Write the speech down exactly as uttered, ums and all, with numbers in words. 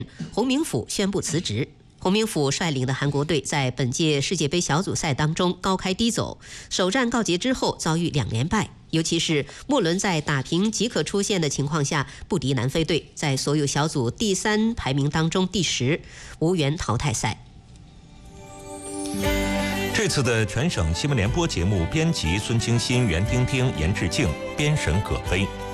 洪明甫宣布辞职。洪明甫率领的韩国队在本届世界杯小组赛当中高开低走，首战告捷之后遭遇两连败，尤其是末轮在打平即可出线的情况下不敌南非队，在所有小组第三排名当中第十，无缘淘汰赛。 这次的全省新闻联播节目编辑孙清新、袁丁丁、严志静，编审葛飞。